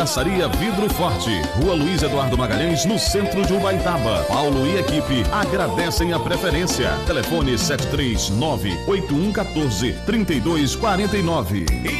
Passaria Vidro Forte, Rua Luiz Eduardo Magalhães, no centro de Ubaitaba. Paulo e equipe agradecem a preferência. Telefone 739-8114-3249.